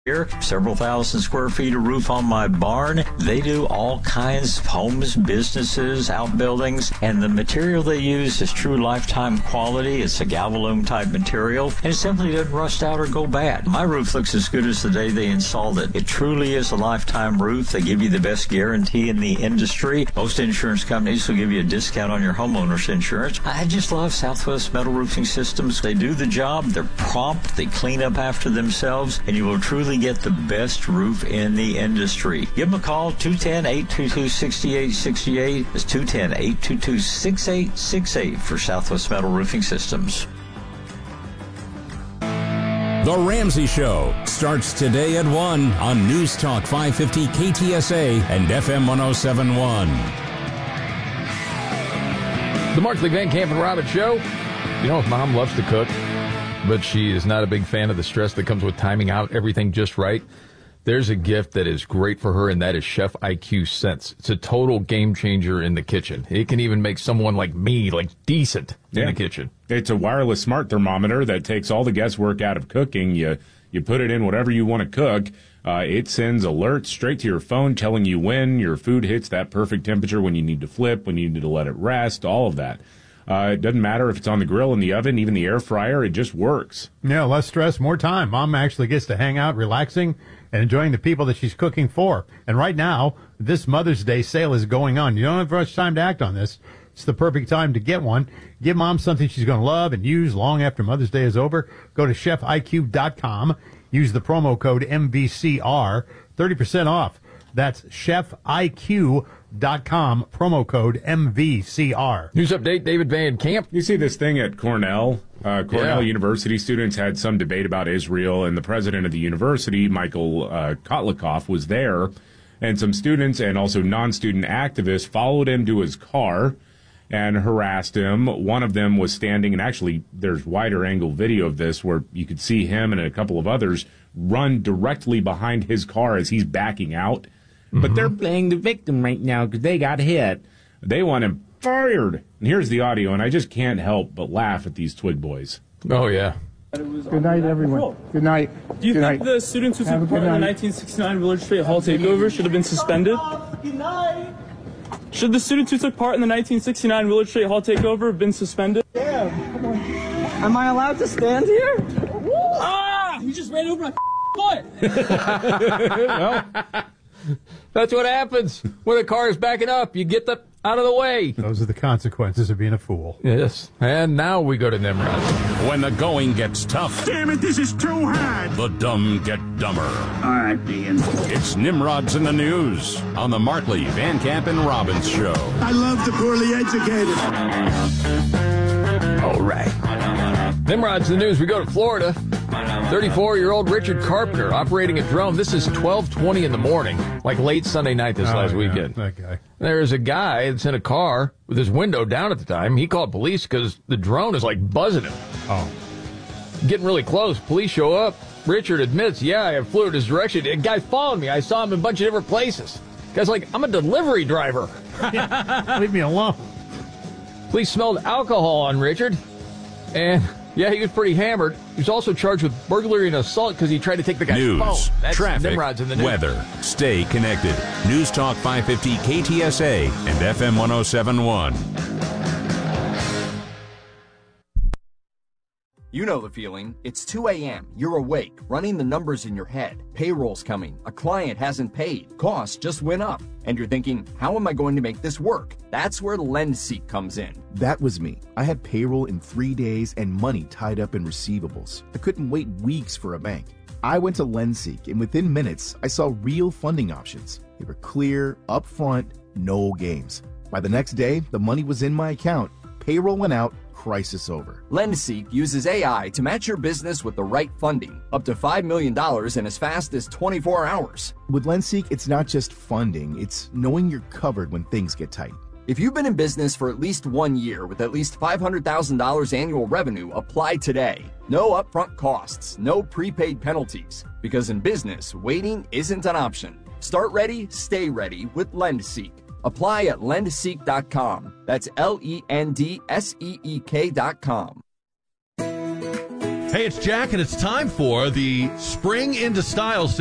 Here, several thousand square feet of roof on my barn. They do all kinds of homes, businesses, outbuildings, and the material they use is true lifetime quality. It's a Galvalume type material, and it simply doesn't rust out or go bad. My roof looks as good as the day they installed it. It truly is a lifetime roof. They give you the best guarantee in the industry. Most insurance companies will give you a discount on your homeowner's insurance. I just love Southwest Metal Roofing Systems. They do the job. They're prompt. They clean up after themselves, and you will truly get the best roof in the industry. Give them a call, 210-822-6868. It's 210-822-6868 for Southwest Metal Roofing Systems. The Ramsey Show starts today at 1 on News Talk 550 KTSA and FM 1071. The Markley, Van Camp, and Robbins Show. You know, if Mom loves to cook, but she is not a big fan of the stress that comes with timing out everything just right, there's a gift that is great for her, and that is Chef IQ Sense. It's a total game changer in the kitchen. It can even make someone like me, decent in the kitchen. It's a wireless smart thermometer that takes all the guesswork out of cooking. You put it in whatever you want to cook. It sends alerts straight to your phone telling you when your food hits that perfect temperature, when you need to flip, when you need to let it rest, all of that. It doesn't matter if it's on the grill, in the oven, even the air fryer. It just works. Yeah, less stress, more time. Mom actually gets to hang out, relaxing, and enjoying the people that she's cooking for. And right now, this Mother's Day sale is going on. You don't have much time to act on this. It's the perfect time to get one. Give Mom something she's going to love and use long after Mother's Day is over. Go to ChefIQ.com. Use the promo code MVCR. 30% off. That's ChefIQ.com, promo code MVCR. News update, David Van Camp. You see this thing at Cornell. University students had some debate about Israel, and the president of the university, Michael Kotlikoff, was there. And some students and also non-student activists followed him to his car and harassed him. One of them was standing, and actually there's wider angle video of this where you could see him and a couple of others run directly behind his car as he's backing out. But they're playing the victim right now because they got hit. They want him fired. And here's the audio, and I just can't help but laugh at these Twig boys. Oh, yeah. Good night, everyone. Good night. Do you think the students who took part in the 1969 Village Street Hall takeover should have been suspended? Should the students who took part in the 1969 Village Street Hall takeover have been suspended? Yeah, come on. Am I allowed to stand here? Ah! You just ran over my foot! Well, that's what happens when a car is backing up. You get out of the way. Those are the consequences of being a fool. Yes. And now we go to Nimrod. When the going gets tough, Damn it, this is too hard. the dumb get dumber. All right, Ian. It's Nimrod's in the News on the Markley, Van Camp, and Robbins Show. I love the poorly educated. All right. Nimrod's in the News. We go to Florida. 34-year-old Richard Carpenter operating a drone. This is 12:20 in the morning, like late Sunday night last weekend. That guy. There's a guy that's in a car with his window down at the time. He called police because the drone is buzzing him. Oh. Getting really close. Police show up. Richard admits, I flew in his direction. A guy followed me. I saw him in a bunch of different places. Guy's like, I'm a delivery driver. Leave me alone. Police smelled alcohol on Richard. And, he was pretty hammered. He was also charged with burglary and assault because he tried to take the guy's phone. News, That's traffic, Nimrod's in the news. weather. Stay connected. News Talk 550 KTSA and FM 1071. You know the feeling. It's 2 a.m. You're awake, running the numbers in your head. Payroll's coming. A client hasn't paid. Costs just went up. And you're thinking, how am I going to make this work? That's where LendSeek comes in. That was me. I had payroll in 3 days and money tied up in receivables. I couldn't wait weeks for a bank. I went to LendSeek, and within minutes, I saw real funding options. They were clear, upfront, no games. By the next day, the money was in my account. Payroll went out. Crisis over. LendSeek uses AI to match your business with the right funding, up to $5 million in as fast as 24 hours. With LendSeek, it's not just funding, it's knowing you're covered when things get tight. If you've been in business for at least 1 year with at least $500,000 annual revenue, apply today. No upfront costs, no prepaid penalties, because in business, waiting isn't an option. Start ready, stay ready with LendSeek. Apply at lendseek.com. That's LENDSEEK.com. Hey, it's Jack, and it's time for the Spring into Style